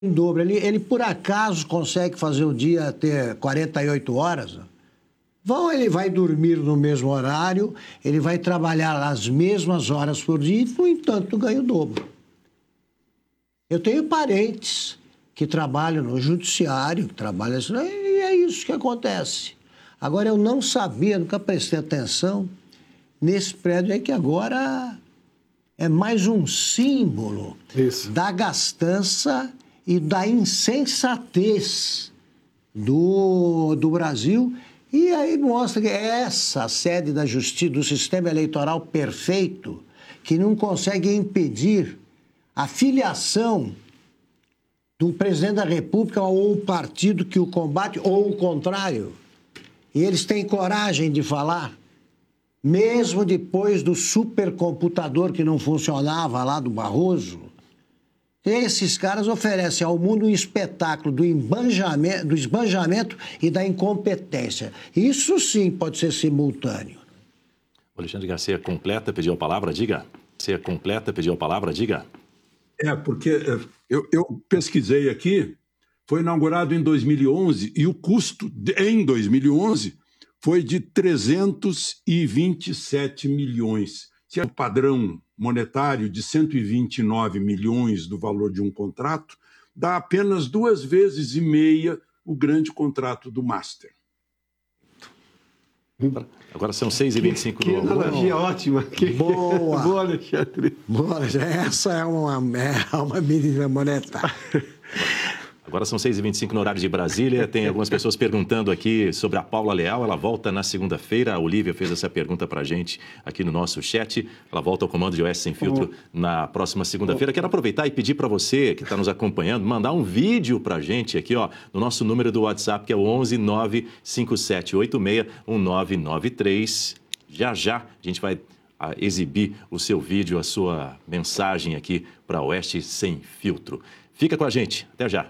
em dobro. Ele, por acaso, consegue fazer o dia ter 48 horas? Ele vai dormir no mesmo horário, ele vai trabalhar as mesmas horas por dia e, no entanto, ganha o dobro. Eu tenho parentes que trabalham no judiciário, que trabalham assim, e é isso que acontece. Agora, eu não sabia, nunca prestei atenção nesse prédio aí que agora é mais um símbolo da gastança e da insensatez do Brasil. E aí mostra que essa sede da justiça, do sistema eleitoral perfeito, que não consegue impedir a filiação do presidente da República ou o partido que o combate, ou o contrário. E eles têm coragem de falar, mesmo depois do supercomputador que não funcionava lá do Barroso. Esses caras oferecem ao mundo um espetáculo do esbanjamento e da incompetência. Isso sim pode ser simultâneo. Alexandre Garcia completa, pediu a palavra, diga. Garcia completa, pediu a palavra, diga. Porque eu pesquisei aqui, foi inaugurado em 2011 e o custo em 2011 foi de 327 milhões. Se é o padrão monetário de 129 milhões do valor de um contrato, dá apenas 2,5 vezes o grande contrato do Master. Agora são 6h25. Que analogia ótima. Boa. Boa, Alexandre. Boa, essa é uma medida monetária. Agora são 6h25 no horário de Brasília. Tem algumas pessoas perguntando aqui sobre a Paula Leal. Ela volta na segunda-feira. A Olívia fez essa pergunta para a gente aqui no nosso chat. Ela volta ao comando de Oeste Sem Filtro na próxima segunda-feira. Quero aproveitar e pedir para você que está nos acompanhando, mandar um vídeo para a gente aqui, ó, no nosso número do WhatsApp, que é o 11 95786 1993. Já a gente vai exibir o seu vídeo, a sua mensagem aqui para Oeste Sem Filtro. Fica com a gente. Até já.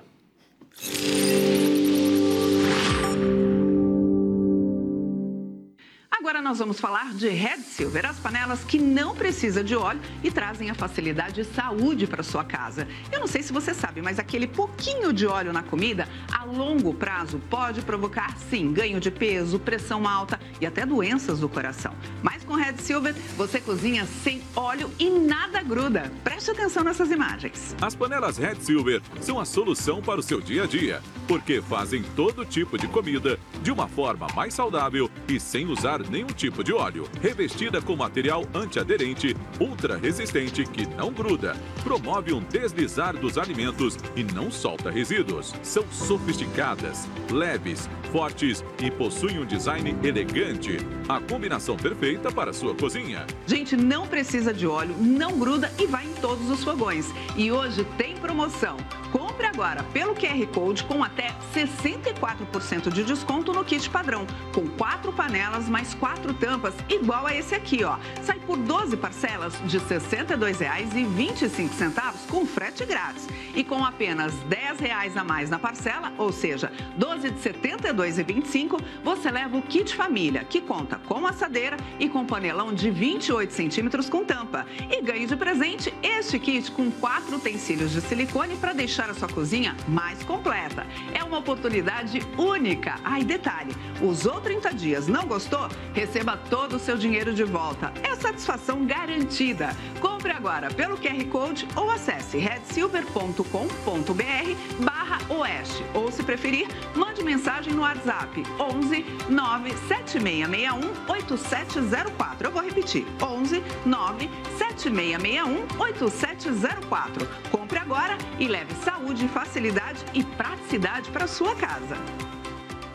Agora nós vamos falar de Red Silver, as panelas que não precisam de óleo e trazem a facilidade e saúde para sua casa. Eu não sei se você sabe, mas aquele pouquinho de óleo na comida, a longo prazo, pode provocar, sim, ganho de peso, pressão alta e até doenças do coração. Mas com Red Silver, você cozinha sem óleo e nada gruda. Preste atenção nessas imagens. As panelas Red Silver são a solução para o seu dia a dia, porque fazem todo tipo de comida de uma forma mais saudável e sem usar nenhum tipo de óleo. Revestida com material antiaderente, ultra resistente que não gruda, promove um deslizar dos alimentos e não solta resíduos. São sofisticadas, leves, fortes e possuem um design elegante. A combinação perfeita para a sua cozinha. Gente, não precisa de óleo, não gruda e vai em todos os fogões. E hoje tem promoção. Compre agora pelo QR Code com até 64% de desconto no kit padrão, com 4 panelas mais 4 tampas, igual a esse aqui, ó. Sai por 12 parcelas de R$ 62,25 com frete grátis. E com apenas R$ 10 a mais na parcela, ou seja, 12 de R$ 72,25, você leva o kit família, que conta com assadeira e com panelão de 28 centímetros com tampa. E ganhe de presente este kit com 4 utensílios de silicone para deixar a sua cozinha mais completa. É uma oportunidade única. E detalhe, usou 30 dias, não gostou? Receba todo o seu dinheiro de volta. É satisfação garantida. Compre agora pelo QR Code ou acesse redsilver.com.br/oeste. Ou, se preferir, mande mensagem no WhatsApp 11 97661 8704. Eu vou repetir, 11 97661 8704. Compre agora e leve saúde, facilidade e praticidade para sua casa.